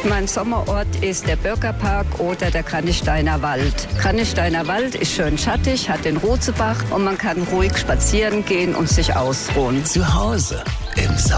Mein Sommerort ist der Bürgerpark oder der Kranichsteiner Wald. Kranichsteiner Wald ist schön schattig, hat den Ruzebach und man kann ruhig spazieren gehen und sich ausruhen. Zu Hause im